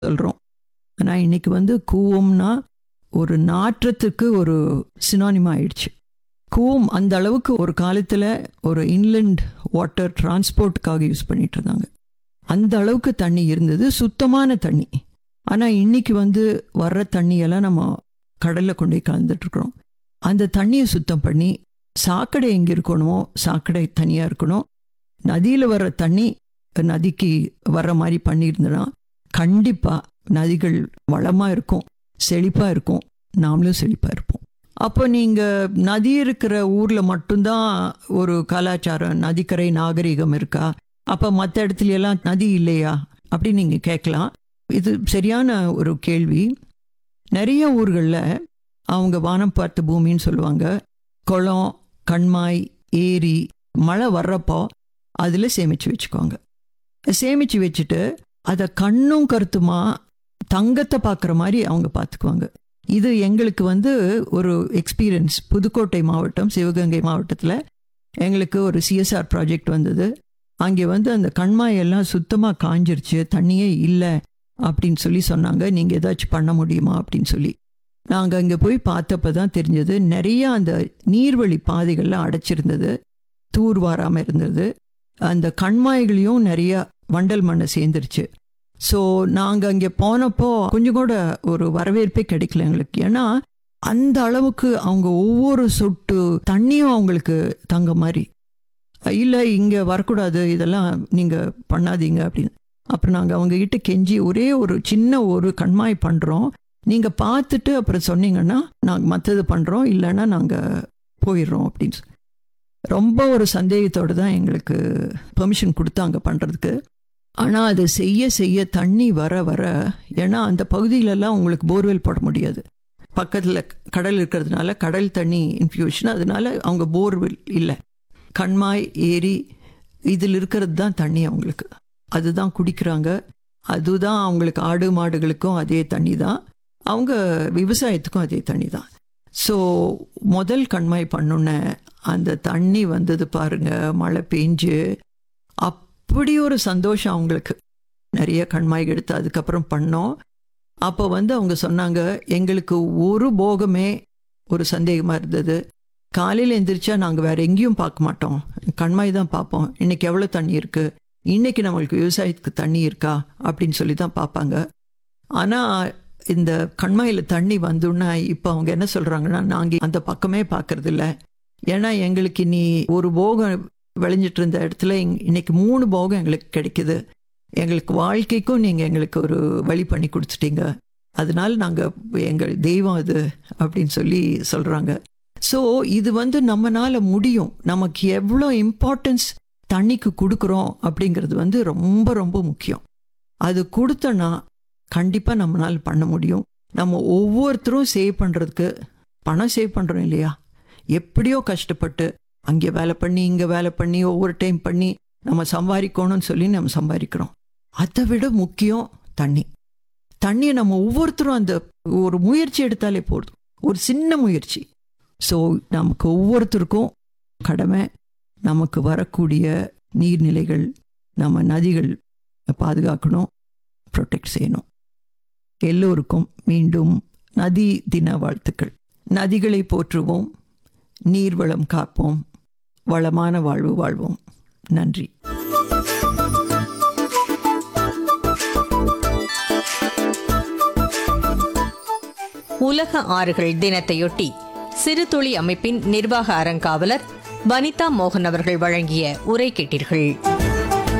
சொல்கிறோம். ஆனால் இன்னைக்கு கூவம்னா ஒரு நாற்றத்துக்கு ஒரு சினானிமா ஆயிடுச்சு. கூவம் அந்த அளவுக்கு ஒரு காலத்தில் ஒரு இன்லண்ட் வாட்டர் டிரான்ஸ்போர்ட்டுக்காக யூஸ் பண்ணிட்டு இருந்தாங்க. அந்த அளவுக்கு தண்ணி இருந்தது, சுத்தமான தண்ணி. ஆனால் இன்னைக்கு வர்ற தண்ணியெல்லாம் நம்ம கடலில் கொண்டு போய் கலந்துட்டுருக்குறோம். அந்த தண்ணியை சுத்தம் பண்ணி சாக்கடை எங்கே இருக்கணுமோ சாக்கடை தனியாக இருக்கணும். நதியில் வர்ற தண்ணி நதிக்கு வர்ற மாதிரி பண்ணியிருந்தோன்னா கண்டிப்பாக நதிகள் வளமாக இருக்கும், செழிப்பாக இருக்கும், நாமளும் செழிப்பாக இருப்போம். அப்போ நீங்கள் நதி இருக்கிற ஊரில் மட்டும்தான் ஒரு கலாச்சாரம், நதிக்கரை நாகரிகம் இருக்கா? அப்போ மற்ற இடத்துல எல்லாம் நதி இல்லையா அப்படின்னு நீங்கள் கேட்கலாம். இது சரியான ஒரு கேள்வி. நிறைய ஊர்களில் அவங்க வானம் பார்த்த பூமின்னு சொல்லுவாங்க. குளம், கண்மாய், ஏரி, மழை வர்றப்போ அதில் சேமித்து வச்சுக்குவாங்க. சேமித்து வச்சுட்டு அதை கண்ணும் கருத்துமா தங்கத்தை பார்க்குற மாதிரி அவங்க பார்த்துக்குவாங்க. இது எங்களுக்கு ஒரு எக்ஸ்பீரியன்ஸ். புதுக்கோட்டை மாவட்டம், சிவகங்கை மாவட்டத்தில் எங்களுக்கு ஒரு CSR ப்ராஜெக்ட் வந்தது. அங்கே அந்த கண்மாயெல்லாம் சுத்தமாக காஞ்சிருச்சு, தண்ணியே இல்லை அப்படின்னு சொல்லி சொன்னாங்க. நீங்கள் ஏதாச்சும் பண்ண முடியுமா அப்படின்னு சொல்லி நாங்கள் அங்கே போய் பார்த்தப்போ தான் தெரிஞ்சது, நிறையா அந்த நீர்வழி பாதைகள்லாம் அடைச்சிருந்தது, தூர் வாராமல் இருந்தது. அந்த கண்மாய்களையும் நிறையா வண்டல் மண்ணை சேர்ந்துருச்சு. ஸோ நாங்கள் அங்கே போனப்போ கொஞ்சம் கூட ஒரு வரவேற்பே கிடைக்கல எங்களுக்கு. ஏன்னா அந்த அளவுக்கு அவங்க ஒவ்வொரு சொட்டு தண்ணியும் அவங்களுக்கு தங்க மாதிரி. இல்லை இங்கே வரக்கூடாது, இதெல்லாம் நீங்கள் பண்ணாதீங்க அப்படின்னு. அப்புறம் நாங்கள் அவங்ககிட்ட கெஞ்சி ஒரே ஒரு சின்ன ஒரு கண்மாய் பண்ணுறோம், நீங்கள் பார்த்துட்டு அப்புறம் சொன்னீங்கன்னா நாங்கள் மற்றது பண்ணுறோம், இல்லைன்னா நாங்கள் போயிடுறோம் அப்படின்னு ரொம்ப ஒரு சந்தேகத்தோடு தான் எங்களுக்கு பெர்மிஷன் கொடுத்தாங்க பண்ணுறதுக்கு. ஆனால் அதை செய்ய செய்ய தண்ணி வர வர, ஏன்னா அந்த பகுதியிலெல்லாம் உங்களுக்கு போர்வெல் போட முடியாது, பக்கத்தில் கடல் இருக்கிறதுனால கடல் தண்ணி இன்ஃப்யூஷன், அதனால அவங்க போர்வெல் இல்லை, கண்மாய், ஏரி இதில் இருக்கிறது தான் தண்ணி அவங்களுக்கு. அதுதான் குடிக்கிறாங்க, அதுதான் அவங்களுக்கு. ஆடு மாடுகளுக்கும் அதே தண்ணி தான், அவங்க விவசாயத்துக்கும் அதே தண்ணி தான். ஸோ முதல் கண்மாய் பண்ணுன அந்த தண்ணி வந்தது பாருங்க, மழை பெஞ்சு, அப்படி ஒரு சந்தோஷம் அவங்களுக்கு. நிறைய கண்மாய் எடுத்து அதுக்கப்புறம் பண்ணோம். அப்போ அவங்க சொன்னாங்க, எங்களுக்கு ஒரு போகமே ஒரு சந்தேகமாக இருந்தது. காலையில் எந்திரிச்சா நாங்கள் வேறு எங்கேயும் பார்க்க மாட்டோம், கண்மாய் தான் பார்ப்போம். இன்றைக்கி எவ்வளோ தண்ணி இருக்குது, இன்றைக்கி நம்மளுக்கு விவசாயத்துக்கு தண்ணி இருக்கா அப்படின்னு சொல்லி தான் பார்ப்பாங்க. ஆனால் இந்த கண்மாயில் தண்ணி வந்தோன்னா இப்போ அவங்க என்ன சொல்கிறாங்கன்னா, நாங்கள் அந்த பக்கமே பார்க்கறதில்ல, ஏன்னா எங்களுக்கு இனி ஒரு போகம் விளைஞ்சிட்டு இருந்த இடத்துல இன்னைக்கு 3 போகம் எங்களுக்கு கிடைக்குது, எங்களுக்கு வாழ்க்கைக்கும் நீங்கள் எங்களுக்கு ஒரு வழி பண்ணி கொடுத்துட்டீங்க, அதனால நாங்கள் எங்கள் தெய்வம் அது அப்படின்னு சொல்லி சொல்கிறாங்க. ஸோ இது நம்மனால முடியும். நமக்கு எவ்வளோ இம்பார்ட்டன்ஸ் தண்ணிக்கு கொடுக்குறோம் அப்படிங்கிறது ரொம்ப ரொம்ப முக்கியம். அது கொடுத்தோன்னா கண்டிப்பாக நம்மளால் பண்ண முடியும். நம்ம ஒவ்வொருத்தரும் சேவ் பண்ணுறதுக்கு பணம் சேவ் பண்ணுறோம் இல்லையா? எப்படியோ கஷ்டப்பட்டு அங்கே வேலை பண்ணி இங்கே வேலை பண்ணி ஒவ்வொரு டைம் பண்ணி நம்ம சம்பாதிக்கணும்னு சொல்லி நம்ம சம்பாதிக்கிறோம். அதை விட முக்கியம் தண்ணி. தண்ணியை நம்ம ஒவ்வொருத்தரும் அந்த ஒரு முயற்சி எடுத்தாலே போதும், ஒரு சின்ன முயற்சி. ஸோ நமக்கு ஒவ்வொருத்தருக்கும் கடமை, நமக்கு வரக்கூடிய நீர்நிலைகள், நம்ம நதிகள் பாதுகாக்கணும், ப்ரொடெக்ட் செய்யணும். எல்லோருக்கும் மீண்டும் நதி தின வாழ்த்துக்கள். நதிகளை போற்றுவோம், நீர்வளம் காப்போம், வளமான வாழ்வு வாழ்வோம். நன்றி. உலக ஆறுகள் தினத்தையொட்டி சிறுதுளி அமைப்பின் நிர்வாக அறங்காவலர் வனிதா மோகன் அவர்கள் வழங்கிய உரை கேட்டீர்கள்.